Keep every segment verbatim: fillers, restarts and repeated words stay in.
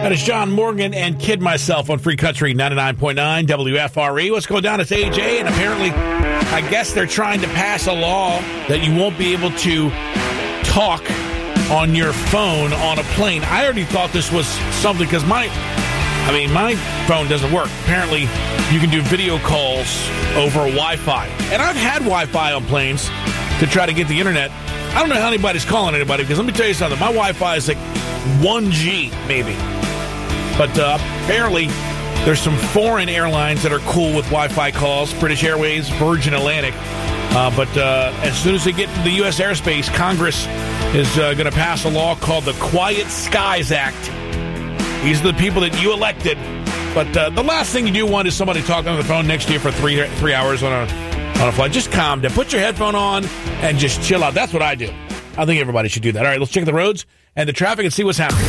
That is John Morgan and Kid Myself on Free Country ninety-nine point nine W F R E. What's going down? It's A J, and apparently, I guess they're trying to pass a law that you won't be able to talk on your phone on a plane. I already thought this was something because my, I mean, my phone doesn't work. Apparently, you can do video calls over Wi-Fi. And I've had Wi-Fi on planes to try to get the internet. I don't know how anybody's calling anybody because let me tell you something. My Wi-Fi is like one G, maybe. But uh, apparently, there's some foreign airlines that are cool with Wi-Fi calls. British Airways, Virgin Atlantic. Uh, but uh, as soon as they get into the U S airspace, Congress is uh, going to pass a law called the Quiet Skies Act. These are the people that you elected. But uh, the last thing you do want is somebody talking on the phone next to you for three three hours on a on a flight. Just calm down. Put your headphone on and just chill out. That's what I do. I think everybody should do that. All right, let's check the roads and the traffic and see what's happening.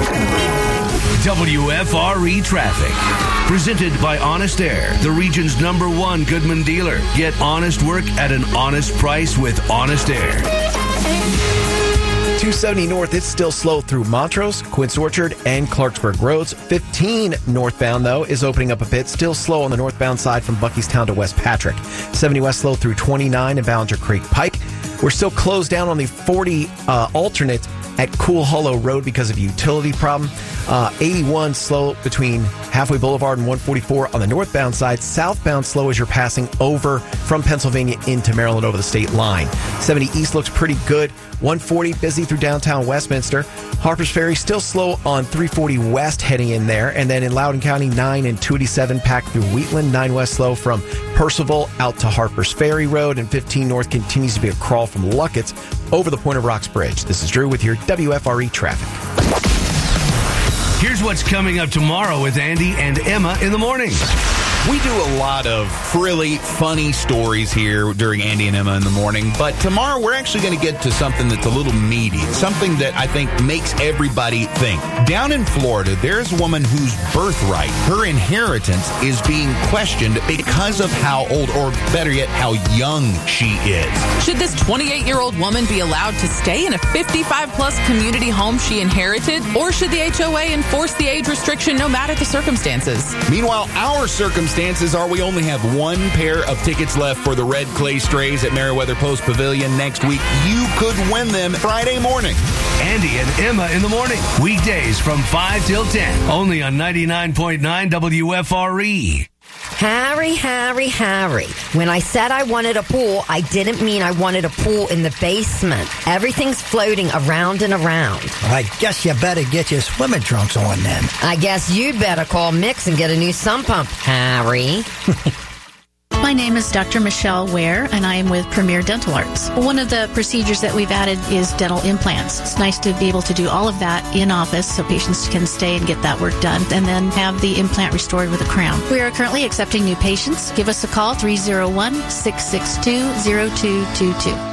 W F R E Traffic. Presented by Honest Air, the region's number one Goodman dealer. Get honest work at an honest price with Honest Air. two seventy north, it's still slow through Montrose, Quince Orchard, and Clarksburg roads. fifteen northbound, though, is opening up a bit. Still slow on the northbound side from Buckystown to West Patrick. seventy west slow through twenty-nine and Ballinger Creek Pike. We're still closed down on the forty uh, alternate at Cool Hollow Road because of a utility problem. Uh, eighty-one slow between Halfway Boulevard and one forty-four on the northbound side. Southbound slow as you're passing over from Pennsylvania into Maryland over the state line. seventy east looks pretty good. one forty busy through downtown Westminster. Harpers Ferry still slow on three forty west heading in there. And then in Loudoun County, nine and two eighty-seven packed through Wheatland. nine west slow from Percival out to Harpers Ferry Road. And fifteen north continues to be a crawl from Luckett's over the Point of Rocks Bridge. This is Drew with your W F R E traffic. Here's what's coming up tomorrow with Andy and Emma in the morning. We do a lot of frilly, funny stories here during Andy and Emma in the morning, but tomorrow we're actually going to get to something that's a little meaty, something that I think makes everybody think. Down in Florida, there's a woman whose birthright, her inheritance, is being questioned because of how old, or better yet, how young she is. Should this twenty-eight-year-old woman be allowed to stay in a fifty-five plus community home she inherited, or should the H O A enforce the age restriction no matter the circumstances? Meanwhile, our circumstances are we only have one pair of tickets left for the Red Clay Strays at Meriwether Post Pavilion next week. You could win them Friday morning. Andy and Emma in the morning. Weekdays from five till ten. Only on ninety-nine point nine W F R E. Harry, Harry, Harry. When I said I wanted a pool, I didn't mean I wanted a pool in the basement. Everything's floating around and around. I guess you better get your swimming trunks on then. I guess you'd better call Mix and get a new sump pump, Harry. My name is Doctor Michelle Ware, and I am with Premier Dental Arts. One of the procedures that we've added is dental implants. It's nice to be able to do all of that in office so patients can stay and get that work done and then have the implant restored with a crown. We are currently accepting new patients. Give us a call, three oh one, six six two, oh two two two.